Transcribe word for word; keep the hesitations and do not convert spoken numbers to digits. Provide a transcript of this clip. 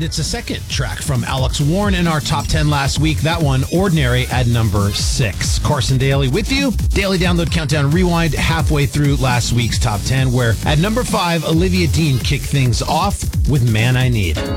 And it's a second track from Alex Warren in our top ten last week. That one, Ordinary, at number six. Carson Daly with you. Daily Download Countdown Rewind halfway through last week's top ten, where at number five, Olivia Dean kicked things off with Man I Need.